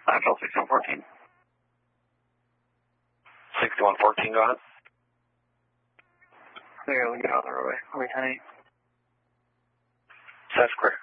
Nashville 6114. 6114, go ahead. Okay, we get out of the roadway. Are we 10-8? That's clear.